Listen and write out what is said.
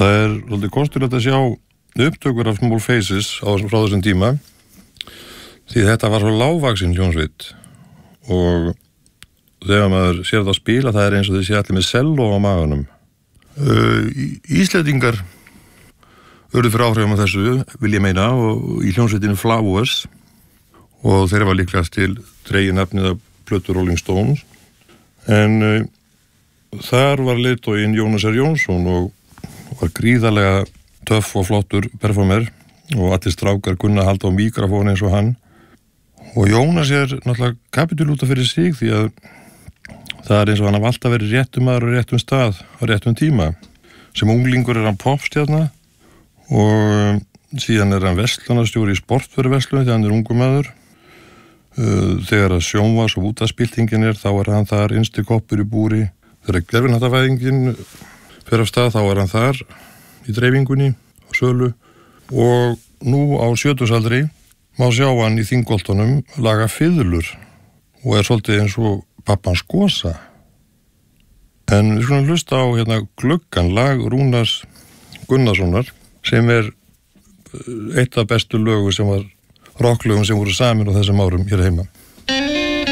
það svolítið kostulegt að sjá upptökur af Small Faces frá þessum tíma, því þetta var svo lágvaxin hljómsveit og þegar maður sér það að spila, það eins og þið sé allir með selló á maganum. Íslendingar urðu fyrir áhrifum af þessu, vil ég meina, og í hljómsveitinu Flowers, og þeirra var líklegast til dregið nafnið af plötu Rolling Stones, en þar var leiðtoginn Jónas R. Jónsson og var gríðarlega töff og flottur performer og allir strákar kunna halda á mikrofón eins og hann. Og Jónas náttúrulega kapitúl út af fyrir sig því að það eins og hann hafði alltaf verið réttum maður á réttum stað á réttum tíma. Sem unglingur hann popstjarna og síðan hann verslunarstjóri í sportvöruverslun þegar hann ungur maður. Þegar að sjónvarps- og útvarpsbyltingin þá hann þar innsti koppur í búri. Þegar gervihnattarfæðingin fer af stað þá hann þar í dreifingunni og sölu og nú á 70-aldri má sjá hann í Þingholtunum laga fiðlur og svolítið eins og pappans Gosa. En við skulum hlusta á Gluggan, lag Rúnars Gunnarssonar sem eitt af bestu lögu sem var rocklögum sem voru samin á þessum árum hér heima.